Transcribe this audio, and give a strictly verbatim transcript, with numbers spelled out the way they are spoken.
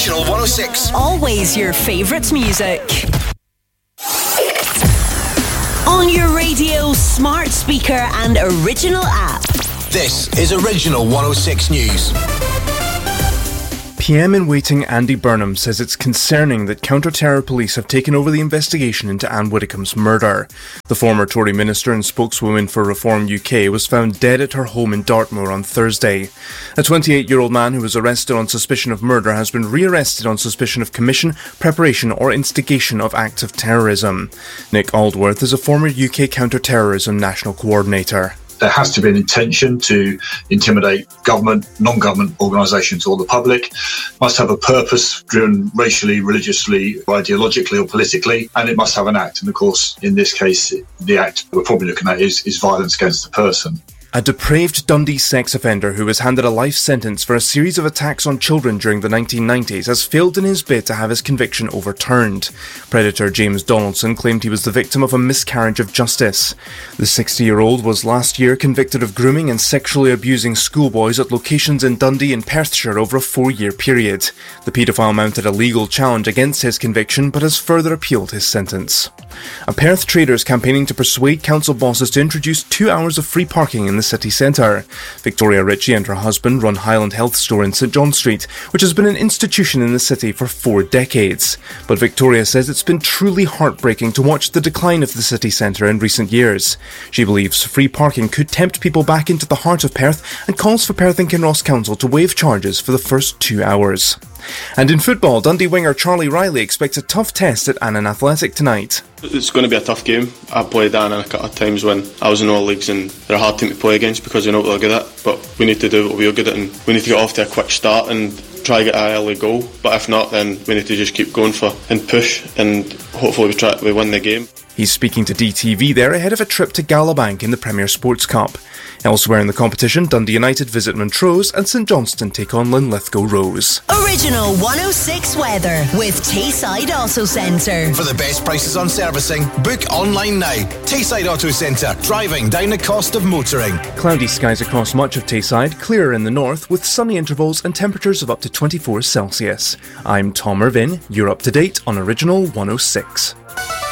Original one oh six. Always your favourite music. On your radio, smart speaker and Original app. This is Original one oh six News. P M in waiting Andy Burnham says it's concerning that counter-terror police have taken over the investigation into Anne Widdecombe's murder. The former Tory minister and spokeswoman for Reform U K was found dead at her home in Dartmoor on Thursday. A twenty-eight-year-old man who was arrested on suspicion of murder has been re-arrested on suspicion of commission, preparation or instigation of acts of terrorism. Nick Aldworth is a former U K counter-terrorism national coordinator. There has to be an intention to intimidate government, non-government organisations or the public. Must have a purpose driven racially, religiously, ideologically or politically, and it must have an act. And of course, in this case, the act we're probably looking at is, is violence against the person. A depraved Dundee sex offender who was handed a life sentence for a series of attacks on children during the nineteen nineties has failed in his bid to have his conviction overturned. Predator James Donaldson claimed he was the victim of a miscarriage of justice. The sixty-year-old was last year convicted of grooming and sexually abusing schoolboys at locations in Dundee and Perthshire over a four-year period. The paedophile mounted a legal challenge against his conviction but has further appealed his sentence. A Perth trader is campaigning to persuade council bosses to introduce two hours of free parking in the city centre. Victoria Ritchie and her husband run Highland Health Store in St John Street, which has been an institution in the city for four decades. But Victoria says it's been truly heartbreaking to watch the decline of the city centre in recent years. She believes free parking could tempt people back into the heart of Perth and calls for Perth and Kinross Council to waive charges for the first two hours. And in football, Dundee winger Charlie Riley expects a tough test at Annan Athletic tonight. It's going to be a tough game. I played Annan a couple of times when I was in all leagues, and they're a hard team to play against because we know what they're good at. But we need to do what we're good at, and we need to get off to a quick start and try to get an early goal. But if not, then we need to just keep going for and push, and hopefully we try we win the game. He's speaking to D T V there ahead of a trip to Galabank in the Premier Sports Cup. Elsewhere in the competition, Dundee United visit Montrose and St Johnstone take on Linlithgow Rose. Original one oh six weather with Tayside Auto Centre. For the best prices on servicing, book online now. Tayside Auto Centre, driving down the cost of motoring. Cloudy skies across much of Tayside, clearer in the north with sunny intervals and temperatures of up to twenty-four Celsius. I'm Tom Irvin, you're up to date on Original one oh six.